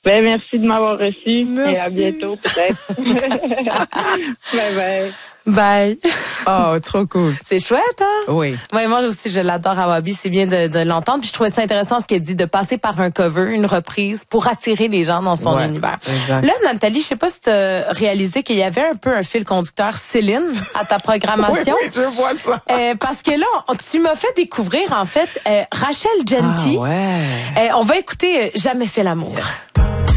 Ben, merci de m'avoir reçu. Merci. Et à bientôt, peut-être. Bye bye. Bye. Oh, trop cool. C'est chouette, hein? Oui. Ouais, moi aussi, je l'adore, Awabi. C'est bien de l'entendre. Puis je trouvais ça intéressant ce qu'elle dit, de passer par un cover, une reprise, pour attirer les gens dans son univers. Exact. Là, Nathalie, je sais pas si tu as réalisé qu'il y avait un peu un fil conducteur Céline à ta programmation. Oui, je vois ça. Parce que là, tu m'as fait découvrir, en fait, Rachel Genty. Ah ouais. On va écouter Jamais fait l'amour.